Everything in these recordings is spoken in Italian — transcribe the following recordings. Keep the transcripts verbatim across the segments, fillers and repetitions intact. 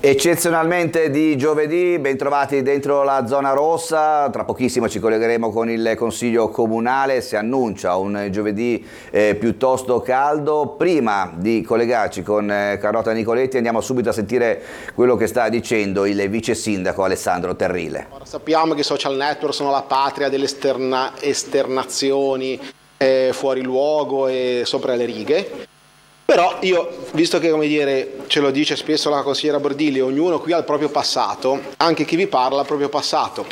Eccezionalmente di giovedì, bentrovati dentro la zona rossa. Tra pochissimo ci collegheremo con il Consiglio Comunale, si annuncia un giovedì eh, piuttosto caldo. Prima di collegarci con eh, Carlotta Nicoletti andiamo subito a sentire quello che sta dicendo il vice sindaco Alessandro Terrile. Ora, sappiamo che i social network sono la patria delle esterna esternazioni eh, fuori luogo e sopra le righe. Però io, visto che, come dire, ce lo dice spesso la consigliera Bordilli, ognuno qui ha il proprio passato, anche chi vi parla ha il proprio passato.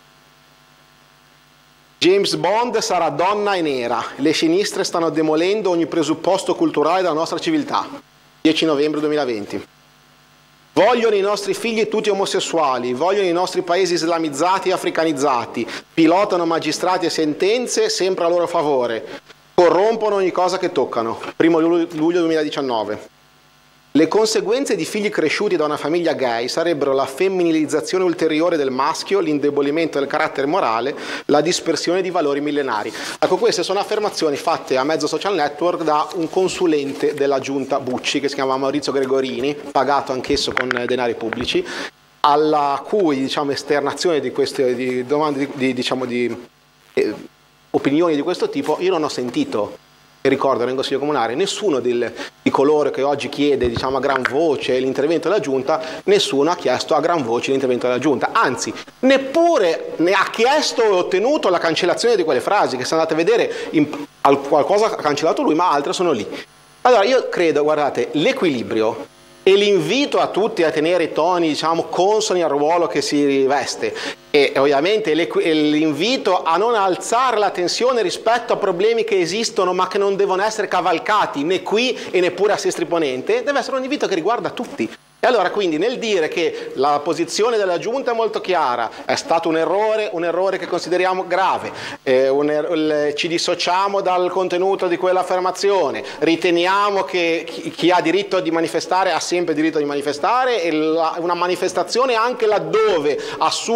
James Bond sarà donna e nera, le sinistre stanno demolendo ogni presupposto culturale della nostra civiltà. dieci novembre duemilaventi. Vogliono i nostri figli tutti omosessuali, vogliono i nostri paesi islamizzati e africanizzati, pilotano magistrati e sentenze sempre a loro favore. Corrompono ogni cosa che toccano. primo luglio duemiladiciannove. Le conseguenze di figli cresciuti da una famiglia gay sarebbero la femminilizzazione ulteriore del maschio, l'indebolimento del carattere morale, la dispersione di valori millenari. Ecco, queste sono affermazioni fatte a mezzo social network da un consulente della giunta Bucci, che si chiama Maurizio Gregorini, pagato anch'esso con denari pubblici, alla cui, diciamo, esternazione di queste di domande di, di, diciamo, di eh, opinioni di questo tipo io non ho sentito, e ricordo nel Consiglio Comunale, nessuno del, di coloro che oggi chiede, diciamo, a gran voce l'intervento della Giunta, nessuno ha chiesto a gran voce l'intervento della Giunta, anzi neppure ne ha chiesto e ottenuto la cancellazione di quelle frasi, che se andate a vedere in, al, qualcosa ha cancellato lui ma altre sono lì. Allora io credo, guardate, l'equilibrio e l'invito a tutti a tenere i toni, diciamo, consoni al ruolo che si riveste, e ovviamente l'invito a non alzare la tensione rispetto a problemi che esistono ma che non devono essere cavalcati né qui e neppure a Sestri Ponente, deve essere un invito che riguarda tutti. E allora quindi nel dire che la posizione della Giunta è molto chiara, è stato un errore, un errore che consideriamo grave, eh, un er ci dissociamo dal contenuto di quell'affermazione, riteniamo che chi, chi ha diritto di manifestare ha sempre diritto di manifestare, e la, una manifestazione anche laddove assume